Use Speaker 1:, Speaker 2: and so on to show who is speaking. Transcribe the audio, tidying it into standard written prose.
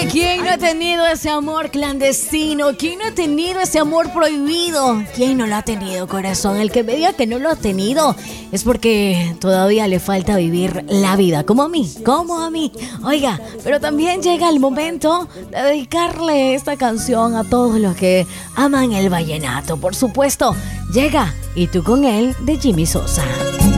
Speaker 1: ¿Quién no ha tenido ese amor clandestino? ¿Quién no ha tenido ese amor prohibido? ¿Quién no lo ha tenido, corazón? El que me diga que no lo ha tenido es porque todavía le falta vivir la vida, como a mí, como a mí. Oiga, pero también llega el momento de dedicarle esta canción a todos los que aman el vallenato. Por supuesto, llega Y tú con él, de Jimmy Sosa.